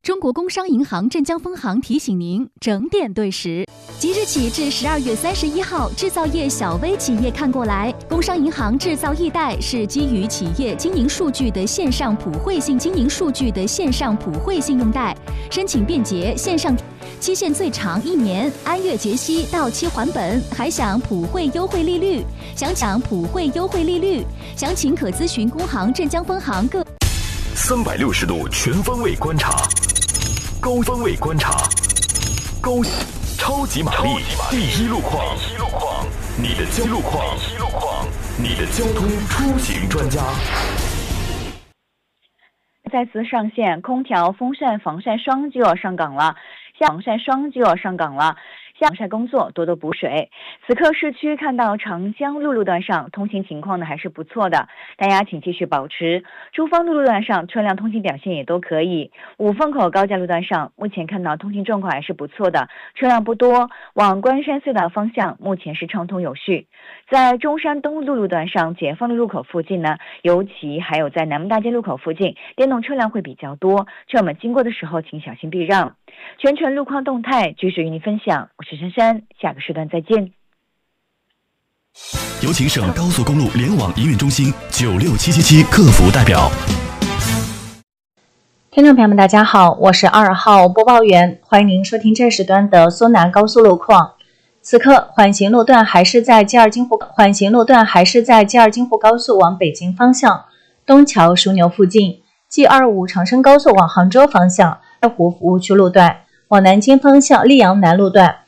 中国工商银行镇江分行提醒您整点对时。即日起至12月31号，制造业小微企业看过来。工商银行制造易贷是基于企业经营数据的线上普惠性经营数据的线上普惠信用贷，申请便捷，线上期限最长1年，按月结息，到期还本，还享普惠优惠利率。想抢普惠优惠利率，详情可咨询工行镇江分行各。 360度全方位观察，高方位观察，超级玛丽第一路况，你的交通出行专家。 再次上线，空调、风扇、防晒霜就要上岗了，防晒工作多多补水。此刻市区看到长江路段上通行情况呢还是不错的，大家请继续保持。珠芳路段上车辆通行表现也都可以。五凤口高架路段上目前看到通行状况还是不错的，车辆不多，往关山隧道方向目前是畅通有序。在中山东路段上解放路入口附近呢，尤其还有在南门大街路口附近，电动车辆会比较多，车友们经过的时候请小心避让。全程路况动态继续与您分享，我是珊珊，下个时段再见。 有请省高速公路联网营运中心96777客服代表。 听众朋友们大家好，我是2号播报员，欢迎您收听这时段的苏南高速路况。此刻缓行路段还是在 G2 京沪高速往北京方向，东桥枢纽附近， G25 长深高速往杭州方向，二湖服务区路段，往南京方向溧阳南路段，